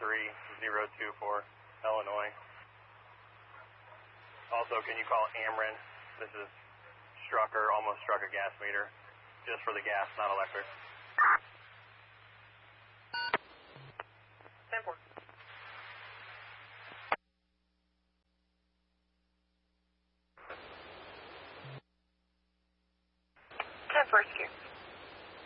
13024, Illinois. Also, can you call Ameren? This is Strucker, almost struck a gas meter, just for the gas, not electric.